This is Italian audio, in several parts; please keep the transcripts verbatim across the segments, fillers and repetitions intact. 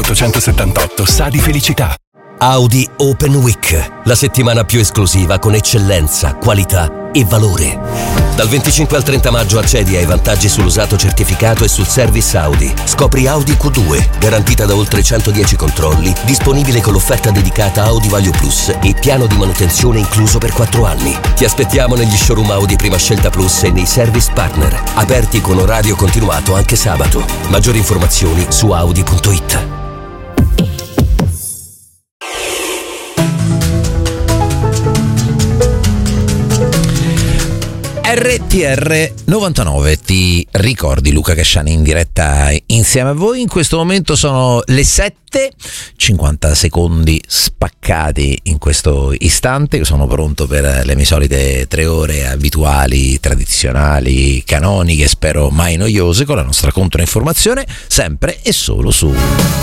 ottocentosettantotto sa di felicità. Audi Open Week, la settimana più esclusiva con eccellenza, qualità e valore. Dal venticinque al trenta maggio accedi ai vantaggi sull'usato certificato e sul service Audi. Scopri Audi Q due, garantita da oltre centodieci controlli, disponibile con l'offerta dedicata Audi Value Plus e piano di manutenzione incluso per quattro anni. Ti aspettiamo negli showroom Audi Prima Scelta Plus e nei service partner, aperti con orario continuato anche sabato. Maggiori informazioni su audi punto it. R T R novantanove, ti ricordi Luca Casciani in diretta insieme a voi? In questo momento sono le sette, cinquanta secondi spaccati in questo istante. Sono pronto per le mie solite tre ore abituali, tradizionali, canoniche, spero mai noiose, con la nostra controinformazione, sempre e solo su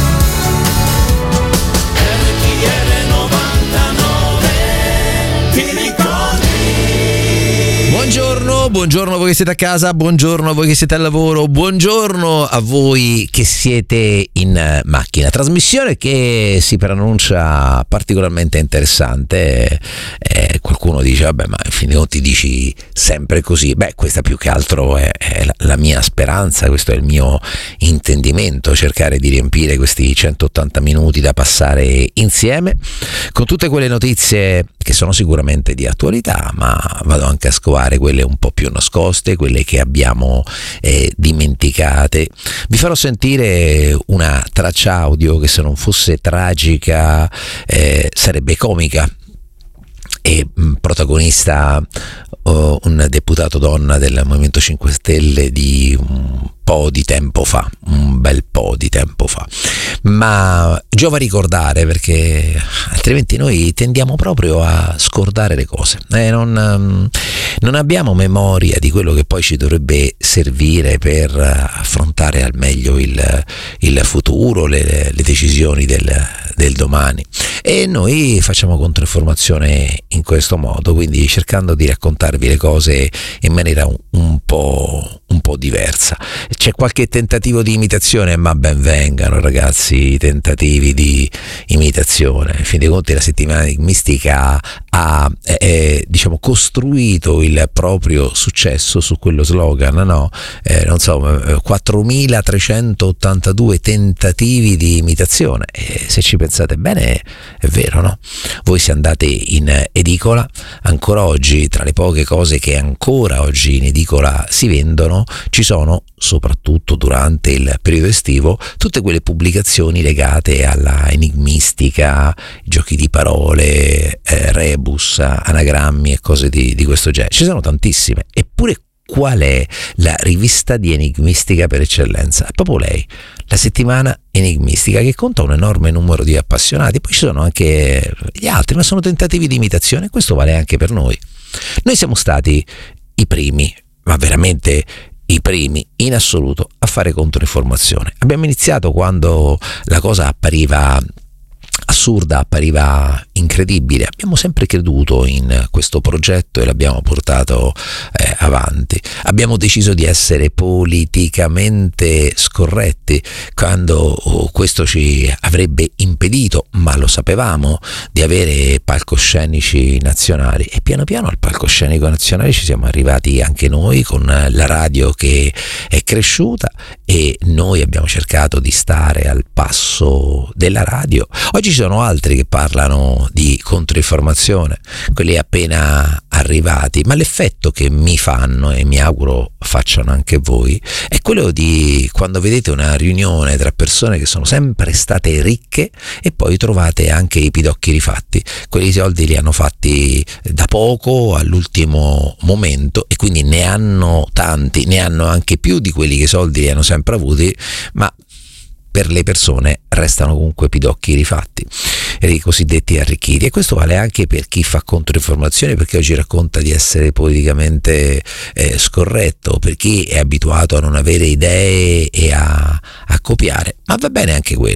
Buongiorno, buongiorno a voi che siete a casa, buongiorno a voi che siete al lavoro, buongiorno a voi che siete in macchina. Trasmissione che si preannuncia particolarmente interessante. Eh, qualcuno dice, vabbè, ma in fin dei conti dici sempre così. Beh, questa più che altro è, è la, la mia speranza, questo è il mio intendimento, cercare di riempire questi centottanta minuti da passare insieme con tutte quelle notizie che sono sicuramente di attualità, ma vado anche a scovare quelle un po' più nascoste, quelle che abbiamo eh, dimenticate. Vi farò sentire una traccia audio che, se non fosse tragica, eh, sarebbe comica. E mh, protagonista oh, un deputato donna del Movimento cinque Stelle di un po' di tempo fa, un bel po' di tempo fa, ma giova ricordare, perché altrimenti noi tendiamo proprio a scordare le cose, eh, non, um, non abbiamo memoria di quello che poi ci dovrebbe servire per affrontare al meglio il, il futuro, le, le decisioni del, del domani, e noi facciamo controinformazione in questo modo, quindi cercando di raccontarvi le cose in maniera un, un po' un po' diversa. C'è qualche tentativo di imitazione, ma ben vengano, ragazzi, i tentativi di imitazione. In fin dei conti la settimana enigmistica ha eh, diciamo costruito il proprio successo su quello slogan, no? Eh, non so, quattromilatrecentottantadue tentativi di imitazione. E se ci pensate bene è vero, no? Voi se andate in edicola, ancora oggi, tra le poche cose che ancora oggi in edicola si vendono, ci sono, soprattutto durante il periodo estivo, tutte quelle pubblicazioni legate alla enigmistica, giochi di parole, eh, rebus, anagrammi e cose di, di questo genere. Ci sono tantissime. Eppure qual è la rivista di enigmistica per eccellenza? È proprio lei, la Settimana Enigmistica, che conta un enorme numero di appassionati. Poi ci sono anche gli altri, ma sono tentativi di imitazione, e questo vale anche per noi. Noi siamo stati i primi, ma veramente i primi in assoluto, a fare controinformazione. Abbiamo iniziato quando la cosa appariva assurda, appariva incredibile. Abbiamo sempre creduto in questo progetto e l'abbiamo portato eh, avanti. Abbiamo deciso di essere politicamente scorretti quando oh, questo ci avrebbe impedito, ma lo sapevamo, di avere palcoscenici nazionali, e piano piano al palcoscenico nazionale ci siamo arrivati anche noi, con la radio che è cresciuta, e noi abbiamo cercato di stare al passo della radio. Oggi ci sono altri che parlano di controinformazione, quelli appena arrivati, ma l'effetto che mi fanno, e mi auguro facciano anche voi, è quello di quando vedete una riunione tra persone che sono sempre state ricche e poi trovate anche i pidocchi rifatti. Quelli soldi li hanno fatti da poco, all'ultimo momento, e quindi ne hanno tanti, ne hanno anche più di quelli che i soldi li hanno sempre avuti, ma per le persone restano comunque pidocchi rifatti, i cosiddetti arricchiti. E questo vale anche per chi fa controinformazione, perché oggi racconta di essere politicamente eh, scorretto, per chi è abituato a non avere idee e a, a copiare. Ma va bene anche quello,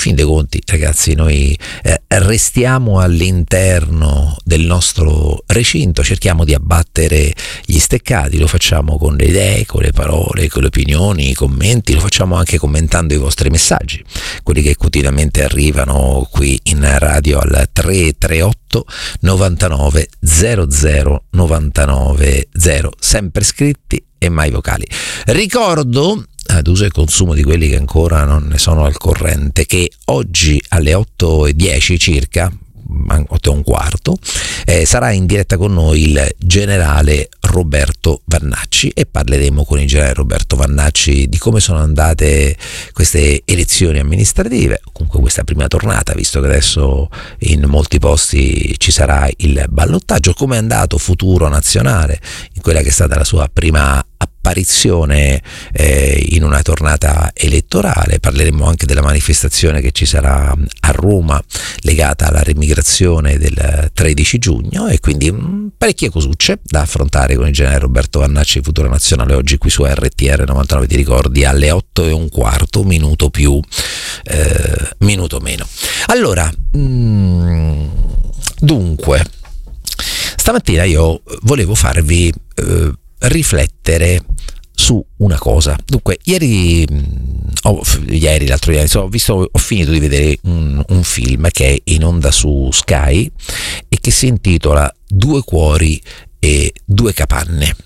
fin dei conti, ragazzi, noi eh, restiamo all'interno del nostro recinto, cerchiamo di abbattere gli steccati, lo facciamo con le idee, con le parole, con le opinioni, i commenti, lo facciamo anche commentando i vostri messaggi, quelli che quotidianamente arrivano qui in radio al tre tre otto novantanove zero zero novantanove zero, sempre scritti e mai vocali. Ricordo, ad uso e consumo di quelli che ancora non ne sono al corrente, che oggi alle otto e dieci circa, otto e un quarto, eh, sarà in diretta con noi il generale Roberto Vannacci e parleremo con il generale Roberto Vannacci di come sono andate queste elezioni amministrative, comunque questa prima tornata, visto che adesso in molti posti ci sarà il ballottaggio, come è andato Futuro Nazionale in quella che è stata la sua prima apparizione eh, in una tornata elettorale. Parleremo anche della manifestazione che ci sarà a Roma legata alla remigrazione del tredici giugno, e quindi mh, parecchie cosucce da affrontare con il generale Roberto Vannacci di Futuro Nazionale oggi qui su R T R novantanove, ti ricordi, alle otto e un quarto, minuto più eh, minuto meno. Allora mh, dunque stamattina io volevo farvi eh, riflettere su una cosa. Dunque, ieri, oh, ieri l'altro ieri, insomma, ho, visto, ho finito di vedere un, un film che è in onda su Sky e che si intitola Due cuori e due capanne.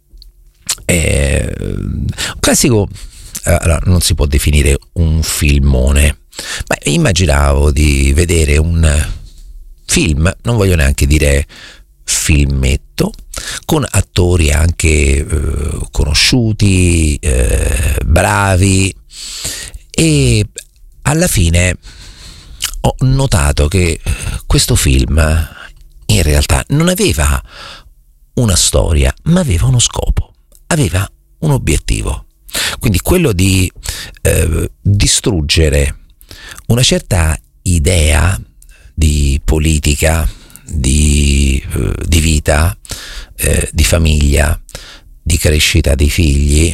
È un classico, allora, non si può definire un filmone, ma immaginavo di vedere un film, non voglio neanche dire filmetto, con attori anche eh, conosciuti, eh, bravi, e alla fine ho notato che questo film in realtà non aveva una storia, ma aveva uno scopo, aveva un obiettivo, quindi quello di eh, distruggere una certa idea di politica, Di, di vita, eh, di famiglia, di crescita dei figli,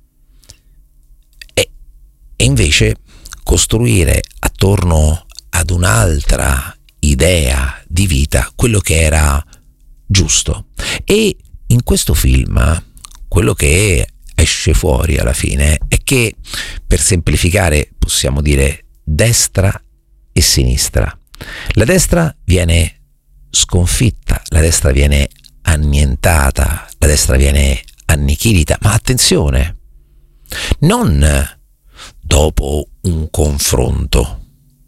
e, e invece costruire attorno ad un'altra idea di vita quello che era giusto. E in questo film quello che esce fuori alla fine è che, per semplificare, possiamo dire destra e sinistra. La destra viene sconfitta, la destra viene annientata, la destra viene annichilita, ma attenzione, non dopo un confronto,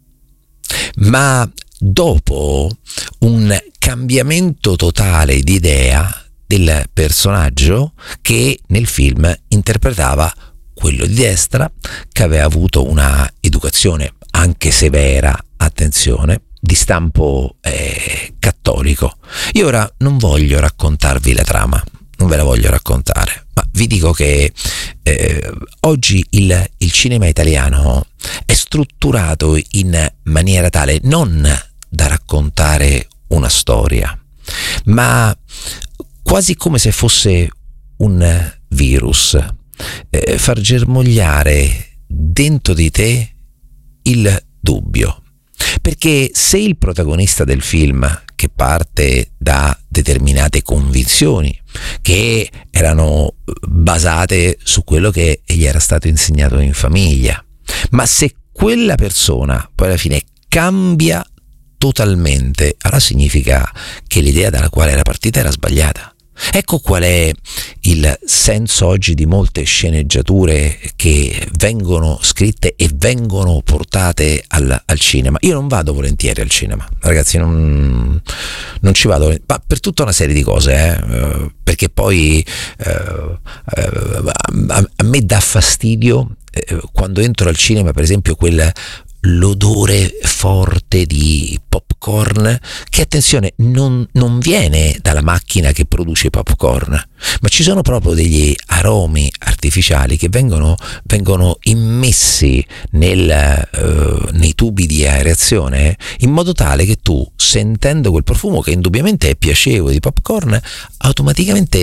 ma dopo un cambiamento totale di idea del personaggio che nel film interpretava quello di destra, che aveva avuto una educazione anche severa, attenzione, di stampo eh, cattolico. Io ora non voglio raccontarvi la trama, non ve la voglio raccontare, ma vi dico che eh, oggi il, il cinema italiano è strutturato in maniera tale non da raccontare una storia, ma quasi come se fosse un virus, eh, far germogliare dentro di te il dubbio. Perché se il protagonista del film, che parte da determinate convinzioni che erano basate su quello che gli era stato insegnato in famiglia, ma se quella persona poi alla fine cambia totalmente, allora significa che l'idea dalla quale era partita era sbagliata. Ecco qual è il senso oggi di molte sceneggiature che vengono scritte e vengono portate al, al cinema. Io non vado volentieri al cinema, ragazzi, non, non ci vado, ma per tutta una serie di cose, eh, perché poi eh, a, a me dà fastidio eh, quando entro al cinema, per esempio, quel l'odore forte di popcorn che, attenzione, non, non viene dalla macchina che produce i popcorn, ma ci sono proprio degli aromi artificiali che vengono, vengono immessi nel, uh, nei tubi di aerazione, in modo tale che tu, sentendo quel profumo che indubbiamente è piacevole di popcorn, automaticamente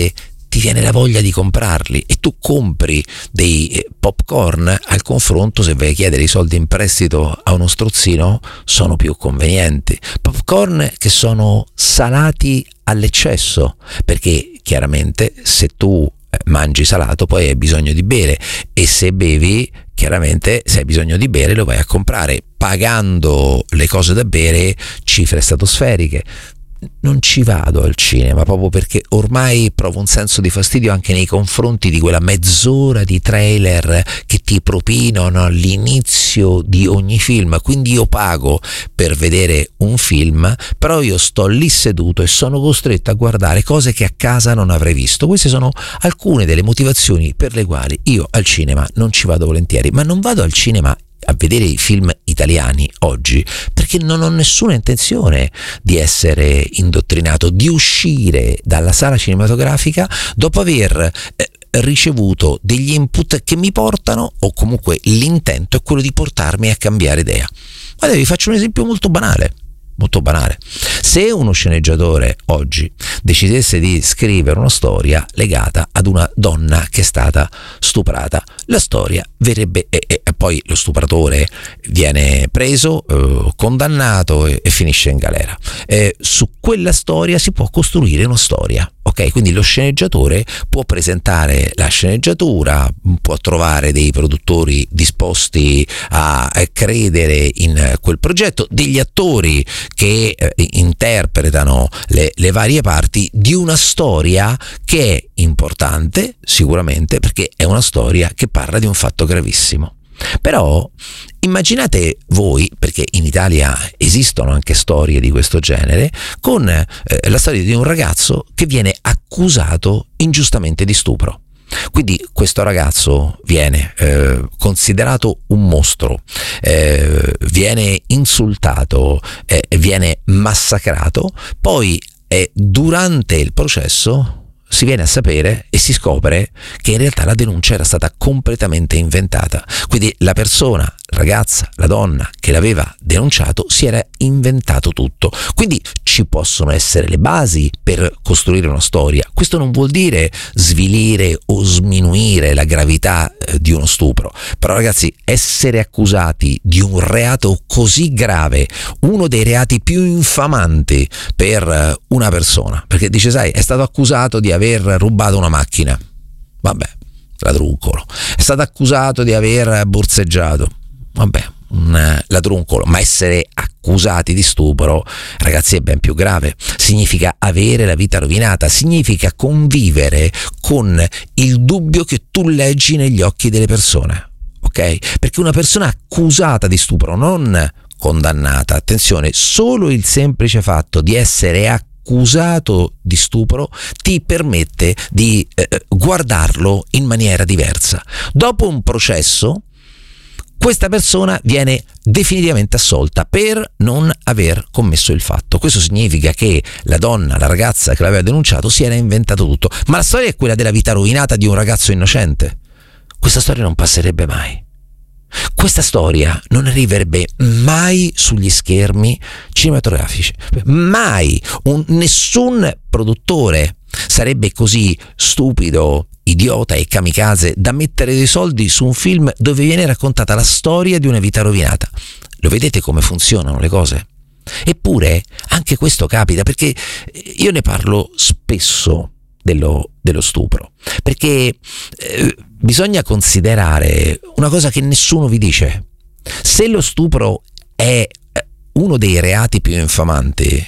ti viene la voglia di comprarli e tu compri dei popcorn. Al confronto, se vai a chiedere i soldi in prestito a uno strozzino, sono più convenienti. Popcorn che sono salati all'eccesso, perché chiaramente se tu mangi salato poi hai bisogno di bere, e se bevi chiaramente se hai bisogno di bere lo vai a comprare pagando le cose da bere cifre stratosferiche. Non ci vado al cinema proprio perché ormai provo un senso di fastidio anche nei confronti di quella mezz'ora di trailer che ti propinano all'inizio di ogni film. Quindi io pago per vedere un film, però io sto lì seduto e sono costretto a guardare cose che a casa non avrei visto. Queste sono alcune delle motivazioni per le quali io al cinema non ci vado volentieri. Ma non vado al cinema a vedere i film italiani oggi perché non ho nessuna intenzione di essere indottrinato, di uscire dalla sala cinematografica dopo aver eh, ricevuto degli input che mi portano, o comunque l'intento è quello di portarmi a cambiare idea. Guarda, vi faccio un esempio molto banale. Molto banale. Se uno sceneggiatore oggi decidesse di scrivere una storia legata ad una donna che è stata stuprata, la storia verrebbe, e, e poi lo stupratore viene preso, eh, condannato e, e finisce in galera. Eh, su quella storia si può costruire una storia. Ok, quindi lo sceneggiatore può presentare la sceneggiatura, può trovare dei produttori disposti a credere in quel progetto, degli attori che eh, interpretano le, le varie parti di una storia che è importante sicuramente perché è una storia che parla di un fatto gravissimo. Però immaginate voi, perché in Italia esistono anche storie di questo genere, con eh, la storia di un ragazzo che viene accusato ingiustamente di stupro. Quindi questo ragazzo viene eh, considerato un mostro, eh, viene insultato, eh, viene massacrato, poi eh, durante il processo si viene a sapere e si scopre che in realtà la denuncia era stata completamente inventata. Quindi la persona, la ragazza, la donna che l'aveva denunciato si era inventato tutto. Quindi ci possono essere le basi per costruire una storia. Questo non vuol dire svilire o sminuire la gravità eh, di uno stupro. Però ragazzi, essere accusati di un reato così grave, uno dei reati più infamanti per eh, una persona, perché dice, sai, è stato accusato di aver rubato una macchina, vabbè, ladruncolo. È stato accusato di aver borseggiato, vabbè, un ladruncolo. Ma essere accusati di stupro, ragazzi, è ben più grave. Significa avere la vita rovinata, significa convivere con il dubbio che tu leggi negli occhi delle persone, ok? Perché una persona accusata di stupro, non condannata, attenzione, solo il semplice fatto di essere accusata accusato di stupro ti permette di eh, guardarlo in maniera diversa. Dopo un processo, questa persona viene definitivamente assolta per non aver commesso il fatto. Questo significa che la donna, la ragazza che l'aveva denunciato, si era inventato tutto. Ma la storia è quella della vita rovinata di un ragazzo innocente. Questa storia non passerebbe mai. Questa storia non arriverebbe mai sugli schermi cinematografici, mai. Un, nessun produttore sarebbe così stupido, idiota e kamikaze da mettere dei soldi su un film dove viene raccontata la storia di una vita rovinata. Lo vedete come funzionano le cose? Eppure anche questo capita, perché io ne parlo spesso dello, dello stupro, perché eh, bisogna considerare una cosa che nessuno vi dice. Se lo stupro è uno dei reati più infamanti,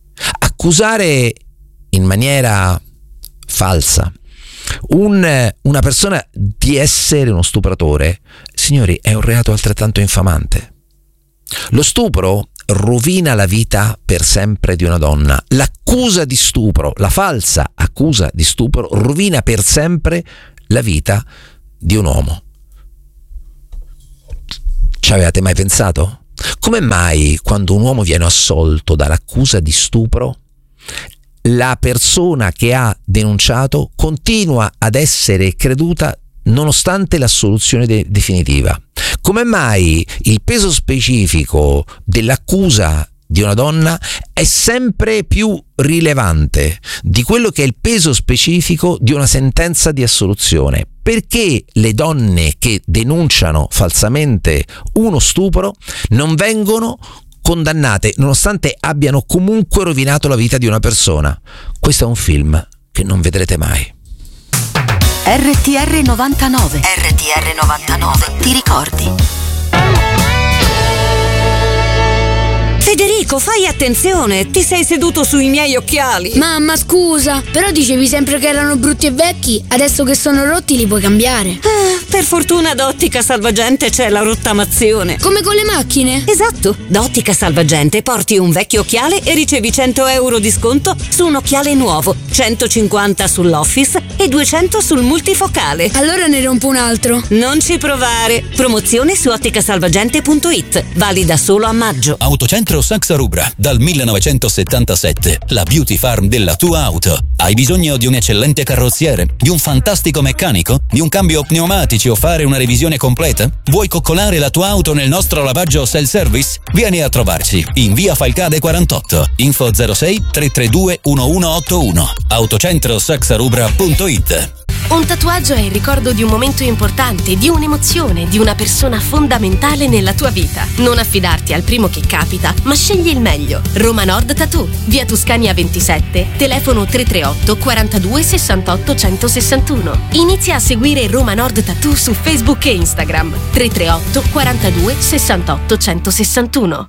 accusare in maniera falsa un, una persona di essere uno stupratore, signori, è un reato altrettanto infamante. Lo stupro rovina la vita per sempre di una donna. L'accusa di stupro, la falsa accusa di stupro, rovina per sempre la vita di un uomo. Ci avevate mai pensato? Come mai quando un uomo viene assolto dall'accusa di stupro, la persona che ha denunciato continua ad essere creduta nonostante l'assoluzione de- definitiva? Come mai il peso specifico dell'accusa di una donna è sempre più rilevante di quello che è il peso specifico di una sentenza di assoluzione. Perché le donne che denunciano falsamente uno stupro non vengono condannate nonostante abbiano comunque rovinato la vita di una persona? Questo è un film che non vedrete mai. R T R novantanove. R T R novantanove. Ti ricordi? Federico, fai attenzione, ti sei seduto sui miei occhiali. Mamma, scusa, però dicevi sempre che erano brutti e vecchi, adesso che sono rotti li puoi cambiare. Ah, per fortuna da Ottica Salvagente c'è la rottamazione. Come con le macchine? Esatto, da Ottica Salvagente porti un vecchio occhiale e ricevi cento euro di sconto su un occhiale nuovo, centocinquanta sull'Office e duecento sul multifocale. Allora ne rompo un altro. Non ci provare. Promozione su otticasalvagente punto it, valida solo a maggio. Autocentro Saxa Rubra, dal millenovecentosettantasette, la beauty farm della tua auto. Hai bisogno di un eccellente carrozziere, di un fantastico meccanico, di un cambio pneumatici o fare una revisione completa? Vuoi coccolare la tua auto nel nostro lavaggio self-service? Vieni a trovarci in via Falcade quarantotto, info zero sei tre tre due uno uno otto uno, autocentro saxa rubra punto it. Un tatuaggio è il ricordo di un momento importante, di un'emozione, di una persona fondamentale nella tua vita. Non affidarti al primo che capita, ma scegli il meglio. Roma Nord Tattoo, via Tuscania ventisette, telefono tre tre otto quarantadue sessantotto centosessantuno. Inizia a seguire Roma Nord Tattoo su Facebook e Instagram. tre tre otto quarantadue sessantotto centosessantuno.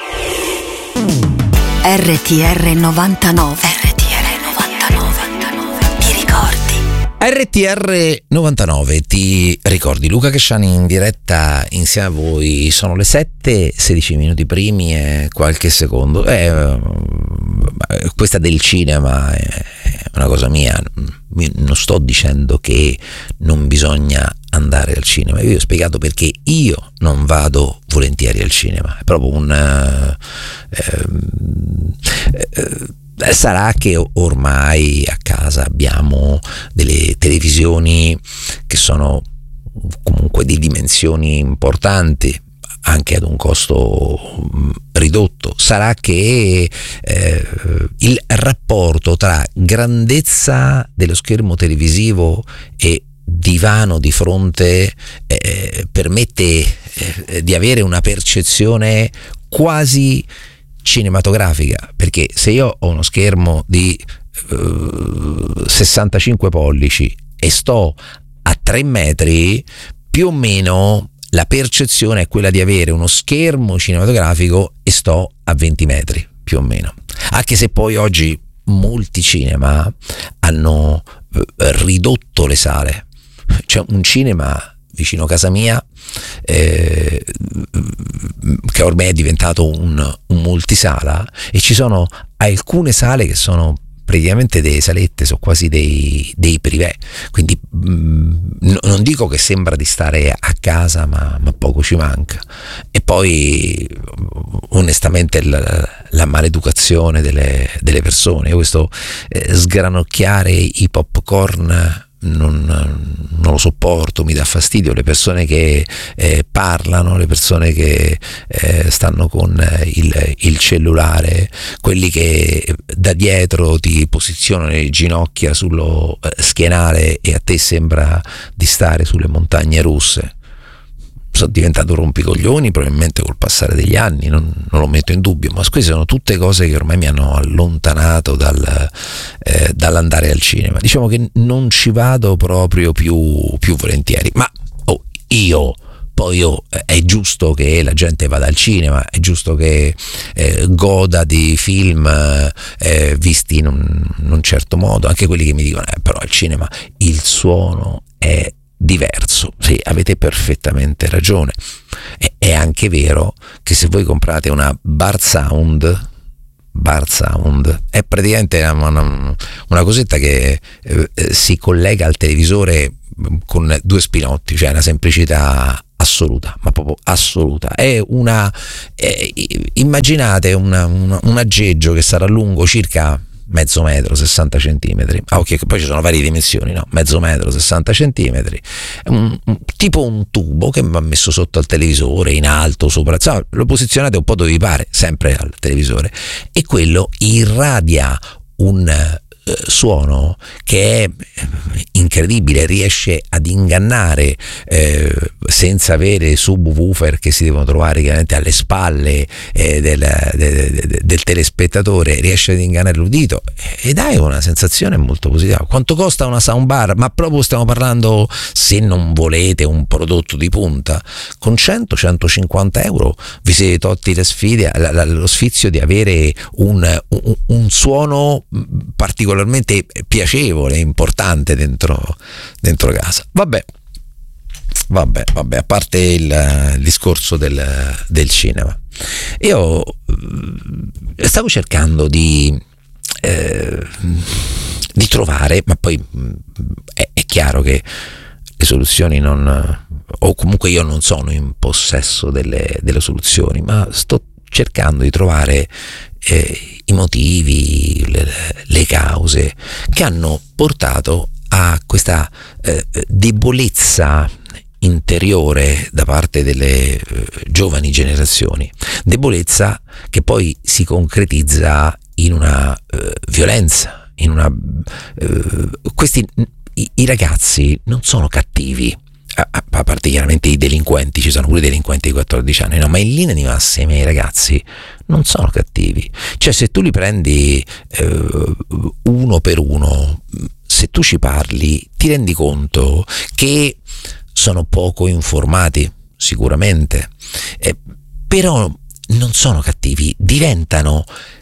R T R novantanove. R T R novantanove. Ti ricordi? R T R novantanove, ti ricordi? Luca Cresciani in diretta insieme a voi. Sono le sette, sedici minuti primi e qualche secondo. Eh, questa del cinema è una cosa mia. Non sto dicendo che non bisogna andare al cinema. Io ho spiegato perché io non vado volentieri al cinema. È proprio un... Eh, eh, eh, sarà che ormai a casa abbiamo delle televisioni che sono comunque di dimensioni importanti, anche ad un costo ridotto. Sarà che eh, il rapporto tra grandezza dello schermo televisivo e divano di fronte eh, permette eh, di avere una percezione quasi cinematografica, perché se io ho uno schermo di uh, sessantacinque pollici e sto a tre metri, più o meno la percezione è quella di avere uno schermo cinematografico e sto a venti metri, più o meno. Anche se poi oggi molti cinema hanno uh, ridotto le sale. C'è un cinema vicino a casa mia eh, che ormai è diventato un, un multisala, e ci sono alcune sale che sono praticamente delle salette, sono quasi dei, dei privé, quindi mh, non dico che sembra di stare a casa, ma, ma poco ci manca. E poi onestamente la, la maleducazione delle, delle persone, questo eh, sgranocchiare i popcorn Non, non lo sopporto, mi dà fastidio. Le persone che eh, parlano, le persone che eh, stanno con il, il cellulare, quelli che da dietro ti posizionano le ginocchia sullo eh, schienale e a te sembra di stare sulle montagne russe. Sono diventato rompicoglioni probabilmente col passare degli anni, non, non lo metto in dubbio, ma queste sono tutte cose che ormai mi hanno allontanato dal, eh, dall'andare al cinema. Diciamo che non ci vado proprio più, più volentieri, ma oh, io poi oh, è giusto che la gente vada al cinema, è giusto che eh, goda di film eh, visti in un, in un certo modo, anche quelli che mi dicono eh, però al cinema il suono è diverso. Sì, avete perfettamente ragione. È, è anche vero che se voi comprate una bar sound, bar sound è praticamente una, una, una cosetta che eh, si collega al televisore con due spinotti, cioè una semplicità assoluta, ma proprio assoluta. È una è, immaginate una, una, un aggeggio che sarà lungo circa mezzo metro, sessanta centimetri. Ah, ok, poi ci sono varie dimensioni, no? Mezzo metro, sessanta centimetri, un, un, tipo un tubo che va messo sotto al televisore, in alto, sopra, cioè, lo posizionate un po' dove vi pare, sempre al televisore, e quello irradia un eh, suono che è incredibile, riesce ad ingannare eh, senza avere subwoofer che si devono trovare chiaramente alle spalle eh, del, de, de, del telespettatore, riesce ad ingannare l'udito ed hai una sensazione molto positiva. Quanto costa una soundbar? Ma proprio stiamo parlando, se non volete un prodotto di punta, con cento centocinquanta euro vi siete tolti le sfide, la, la, lo sfizio di avere un, un, un suono particolarmente piacevole, importante dentro, dentro casa. Vabbè, vabbè, vabbè, a parte il, il discorso del, del cinema, io eh, stavo cercando di eh, di trovare, ma poi è, è chiaro che le soluzioni non, o comunque io non sono in possesso delle, delle soluzioni, ma sto cercando di trovare eh, i motivi, le, le cause che hanno portato a questa eh, debolezza interiore da parte delle eh, giovani generazioni, debolezza che poi si concretizza in una eh, violenza, in una eh, questi i, i ragazzi non sono cattivi, a, a parte chiaramente i delinquenti, ci sono pure i delinquenti di quattordici anni, no, ma in linea di massima i ragazzi non sono cattivi. Cioè, se tu li prendi eh, uno per uno, se tu ci parli, ti rendi conto che sono poco informati, sicuramente, eh, però non sono cattivi, diventano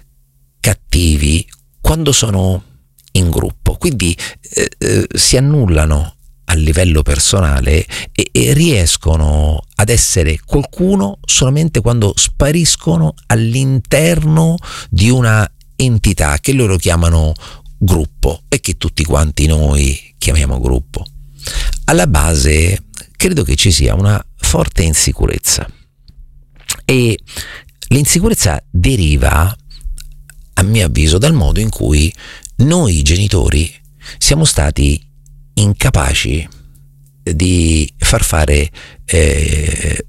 cattivi quando sono in gruppo, quindi eh, eh, si annullano a livello personale e, e riescono ad essere qualcuno solamente quando spariscono all'interno di una entità che loro chiamano gruppo e che tutti quanti noi chiamiamo gruppo. Alla base credo che ci sia una forte insicurezza, e l'insicurezza deriva, a mio avviso, dal modo in cui noi genitori siamo stati incapaci di far fare eh,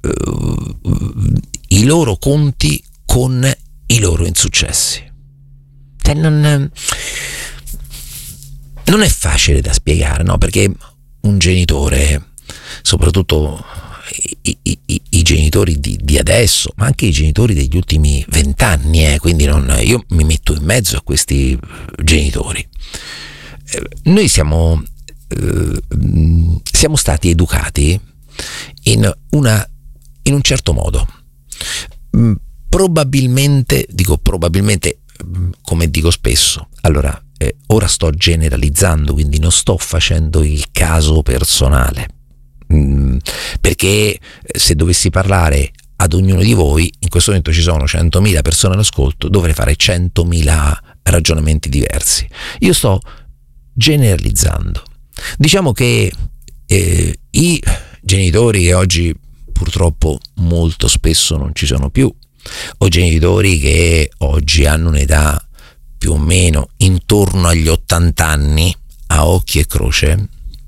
i loro conti con i loro insuccessi. Cioè, non, non è facile da spiegare, no? Perché un genitore, soprattutto i, i, i, i genitori di, di adesso, ma anche i genitori degli ultimi vent'anni, eh, quindi non, io mi metto in mezzo a questi genitori. Eh, noi siamo, eh, siamo stati educati in, una, in un certo modo. Probabilmente, dico probabilmente, come dico spesso, allora, eh, ora sto generalizzando, quindi non sto facendo il caso personale, mm, perché se dovessi parlare ad ognuno di voi, in questo momento ci sono centomila persone all'ascolto, dovrei fare centomila ragionamenti diversi. Io sto generalizzando. Diciamo che eh, i genitori che oggi purtroppo molto spesso non ci sono più, o genitori che oggi hanno un'età più o meno intorno agli ottanta anni, a occhi e croce,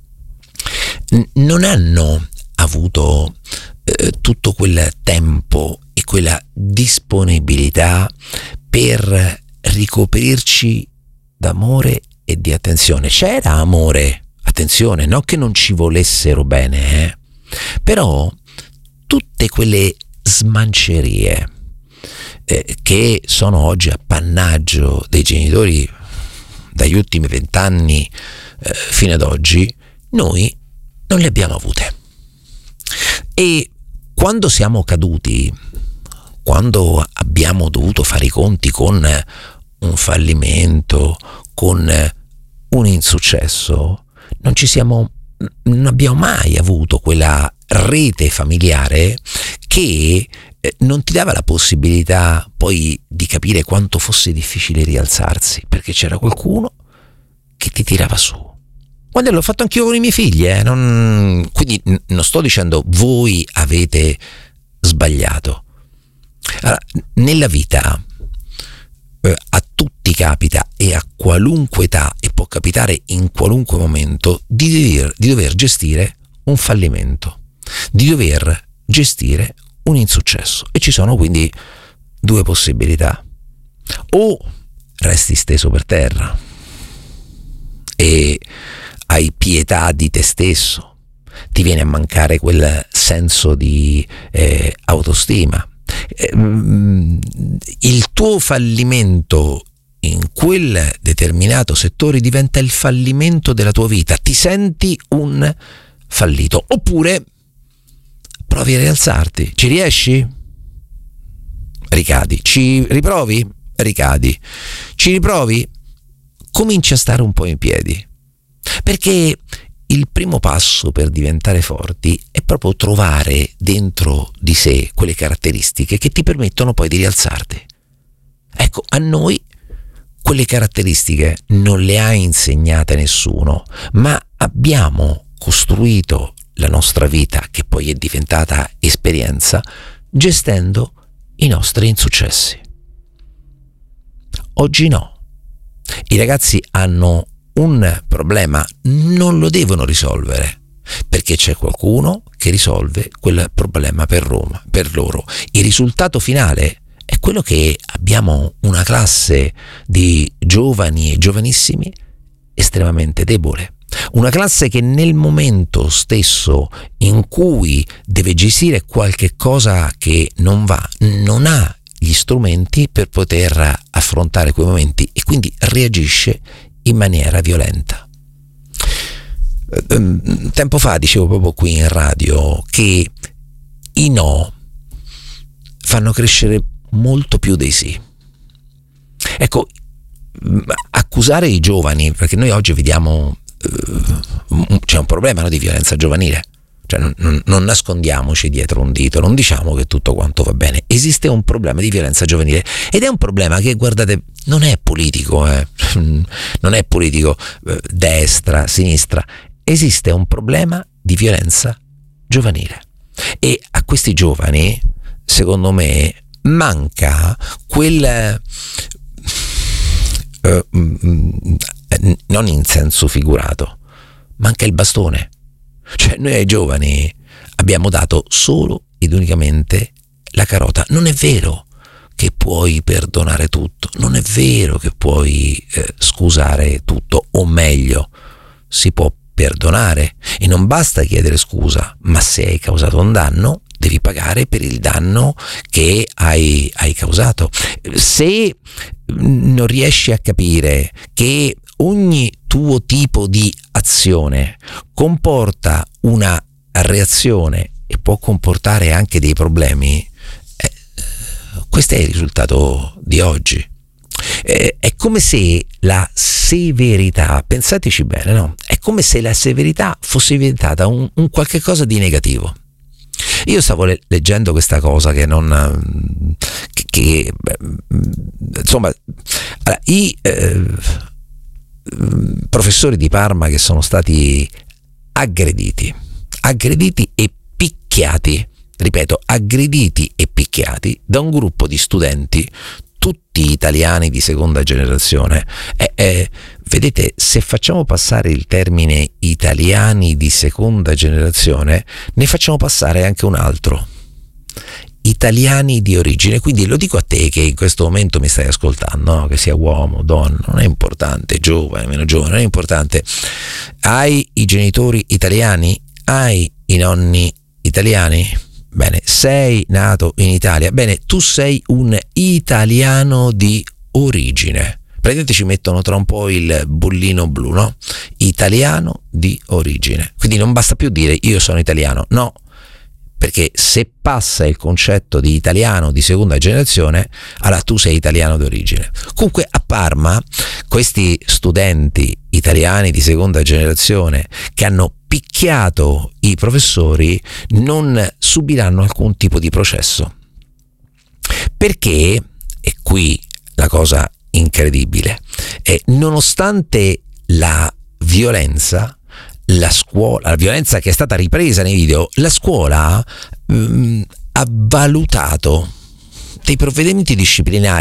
n- non hanno avuto eh, tutto quel tempo e quella disponibilità per ricoprirci d'amore e di attenzione. C'era amore, attenzione, non che non ci volessero bene, eh? Però tutte quelle smancerie eh, che sono oggi appannaggio dei genitori dagli ultimi vent'anni eh, fino ad oggi, noi non le abbiamo avute. E quando siamo caduti, quando abbiamo dovuto fare i conti con un fallimento, con un insuccesso, non ci siamo, non abbiamo mai avuto quella rete familiare che non ti dava la possibilità poi di capire quanto fosse difficile rialzarsi, perché c'era qualcuno che ti tirava su. Guarda, l'ho fatto anch'io con i miei figli, eh? non, quindi n- non sto dicendo voi avete sbagliato. Allora, nella vita eh, a tutti capita, e a qualunque età, e può capitare in qualunque momento, di dover, di dover gestire un fallimento, di dover gestire un insuccesso. E ci sono quindi due possibilità: o resti steso per terra e hai pietà di te stesso, ti viene a mancare quel senso di eh, autostima, eh, il tuo fallimento in quel determinato settore diventa il fallimento della tua vita, ti senti un fallito. Oppure provi a rialzarti, ci riesci? Ricadi. Ci riprovi? Ricadi. Ci riprovi? Cominci a stare un po' in piedi, perché il primo passo per diventare forti è proprio trovare dentro di sé quelle caratteristiche che ti permettono poi di rialzarti. Ecco, a noi quelle caratteristiche non le ha insegnate nessuno, ma abbiamo costruito la nostra vita, che poi è diventata esperienza, gestendo i nostri insuccessi. Oggi no. I ragazzi hanno un problema, non lo devono risolvere, perché c'è qualcuno che risolve quel problema per Roma, per loro. Il risultato finale è quello che abbiamo una classe di giovani e giovanissimi estremamente debole. Una classe che nel momento stesso in cui deve gestire qualche cosa che non va, non ha gli strumenti per poter affrontare quei momenti e quindi reagisce in maniera violenta. Tempo fa dicevo proprio qui in radio che i no fanno crescere molto più dei sì. Ecco, accusare i giovani, perché noi oggi vediamo uh, c'è un problema, no, di violenza giovanile, cioè non, non, non nascondiamoci dietro un dito, non diciamo che tutto quanto va bene, esiste un problema di violenza giovanile ed è un problema che, guardate, non è politico, eh. non è politico, eh, destra, sinistra, esiste un problema di violenza giovanile e a questi giovani, secondo me, manca quel uh, non in senso figurato, manca il bastone. Cioè noi ai giovani abbiamo dato solo ed unicamente la carota. Non è vero che puoi perdonare tutto, non è vero che puoi eh, scusare tutto, o meglio, si può perdonare e non basta chiedere scusa, ma se hai causato un danno devi pagare per il danno che hai, hai causato. Se non riesci a capire che ogni tuo tipo di azione comporta una reazione e può comportare anche dei problemi, eh, questo è il risultato di oggi. Eh, è come se la severità, pensateci bene, no? È come se la severità fosse diventata un, un qualche cosa di negativo. Io stavo le- leggendo questa cosa che non che, che insomma allora, i eh, professori di Parma che sono stati aggrediti aggrediti e picchiati, ripeto, aggrediti e picchiati da un gruppo di studenti tutti italiani di seconda generazione. Eh, eh, vedete, se facciamo passare il termine italiani di seconda generazione, ne facciamo passare anche un altro: italiani di origine. Quindi lo dico a te che in questo momento mi stai ascoltando, no? Che sia uomo, donna, non è importante, giovane, meno giovane, non è importante. Hai i genitori italiani? Hai i nonni italiani? Bene, sei nato in Italia, bene, tu sei un italiano di origine. Praticamente ci mettono tra un po' il bollino blu, no? Italiano di origine. Quindi non basta più dire io sono italiano, no, perché se passa il concetto di italiano di seconda generazione, allora tu sei italiano di origine. Comunque a Parma questi studenti italiani di seconda generazione che hanno picchiato i professori non subiranno alcun tipo di processo, perché, e qui la cosa incredibile, è nonostante la violenza, la scuola, la violenza che è stata ripresa nei video, la scuola mh, ha valutato dei provvedimenti disciplinari